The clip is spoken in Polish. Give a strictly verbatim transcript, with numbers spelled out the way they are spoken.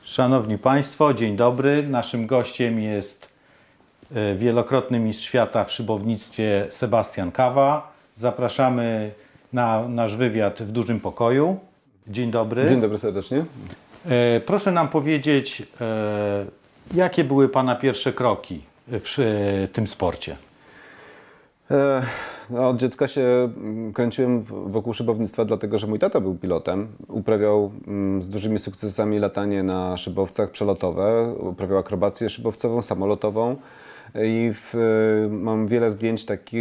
Szanowni Państwo, dzień dobry. Naszym gościem jest wielokrotny mistrz świata w szybownictwie Sebastian Kawa. Zapraszamy na nasz wywiad w dużym pokoju. Dzień dobry. Dzień dobry serdecznie. Proszę nam powiedzieć, jakie były Pana pierwsze kroki w tym sporcie? No, od dziecka się kręciłem wokół szybownictwa, dlatego że mój tata był pilotem. Uprawiał z dużymi sukcesami latanie na szybowcach przelotowe, uprawiał akrobację szybowcową, samolotową i w, mam wiele zdjęć takich,